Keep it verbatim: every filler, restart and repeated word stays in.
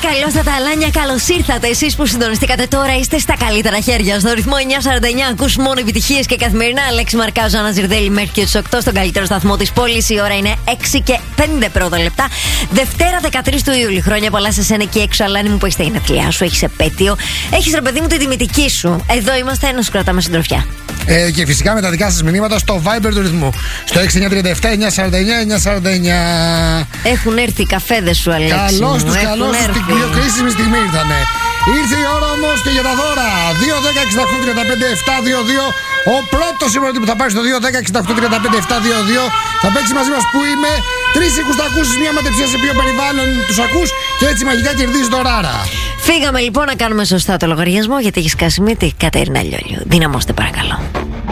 καλώς τα ταλάνια, καλώς ήρθατε. Εσείς που συντονιστήκατε τώρα είστε στα καλύτερα χέρια. Στο ρυθμό εννιά σαράντα εννιά ακούς μόνο επιτυχίες και καθημερινά. Αλέξη Μαρκάζο, Άννα Ζιρδέλη μέχρι και τις οκτώ στον καλύτερο σταθμό της πόλης. Η ώρα είναι έξι και πέντε πρώτα λεπτά. Δευτέρα δεκατρείς του Ιούλη. Χρόνια πολλά σε σένα εκεί έξω, Αλάνη μου, που έχεις τα γενέθλιά σου, έχεις επέτειο. Έχεις ρε παιδί μου τη τιμητική σου. Εδώ είμαστε να σου κρατάμε συντροφιά. Ε, και φυσικά με τα δικά σας μηνύματα στο Viber του ρυθμού. Στο έξι εννιά τρία επτά εννιά σαράντα εννιά εννιά σαράντα εννιά. Έχουν έρθει οι καφέδες σου, Αλέξη. Καλώς τους, καλώς τους. έρθει. Την πιο κρίσιμη στιγμή ήρθανε. Ήρθε η ώρα όμως και για τα δώρα. δύο δέκα εξήντα οκτώ τριάντα πέντε επτακόσια είκοσι δύο. Ο πρώτος σήμερα που θα πάρει στο δύο δέκα εξήντα οκτώ τριάντα πέντε επτακόσια είκοσι δύο θα παίξει μαζί μας. Που είμαι. Τρεις οίκους θα ακούσεις, μια ματεψία σε ποιο περιβάλλον τους ακούς και έτσι μαγικά κερδίζεις δωράρα. Φύγαμε λοιπόν να κάνουμε σωστά το λογαριασμό, γιατί έχει σκάσει μύτη. Κατερίνα Λιόλιου, δυναμώστε παρακαλώ.